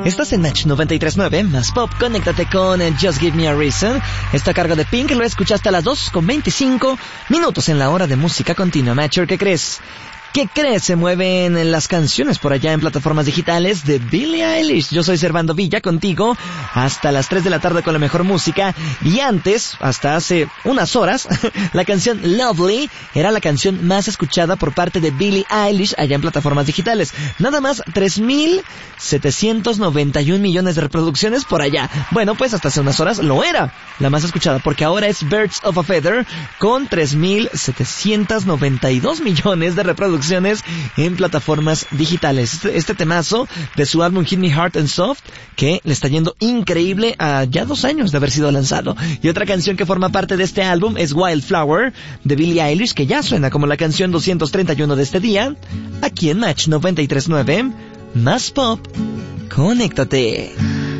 Estás en Match 93.9, más pop, conéctate con Just Give Me a Reason. Está a cargo de Pink, lo escuchaste a las 2:25 minutos en la hora de música continua. Matcher, ¿qué crees? ¿Qué crees? Se mueven las canciones por allá en plataformas digitales de Billie Eilish. Yo soy Servando Villa, contigo hasta las 3 de la tarde con la mejor música. Y antes, hasta hace unas horas, la canción Lovely era la canción más escuchada por parte de Billie Eilish allá en plataformas digitales. Nada más 3,791 millones de reproducciones por allá. Bueno, pues hasta hace unas horas lo era la más escuchada, porque ahora es Birds of a Feather con 3,792 millones de reproducciones en plataformas digitales. Este temazo de su álbum Hit Me Hard and Soft, que le está yendo increíble a ya 2 años de haber sido lanzado. Y otra canción que forma parte de este álbum es Wildflower de Billie Eilish, que ya suena como la canción 231 de este día, aquí en Match 93.9, más pop, conéctate.